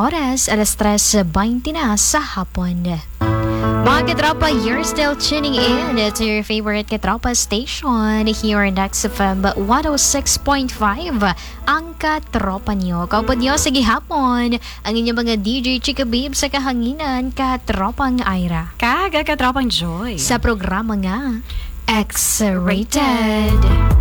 oras, 3:20 na sa hapon. Mga katropa, you're still tuning in to your favorite katropa station here in XFM 106.5. Ang katropa nyo. Kaupad nyo sa gihapon, ang inyong mga DJ Chika Babe sa kahanginan, katropang Ira. Katropang Joy. Sa programa nga, X-Rated.